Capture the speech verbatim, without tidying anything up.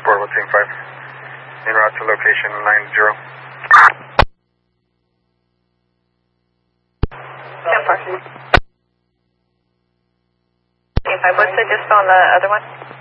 report with Team five. En route to location nine zero. ten four. Team five, what's the distal on the other one?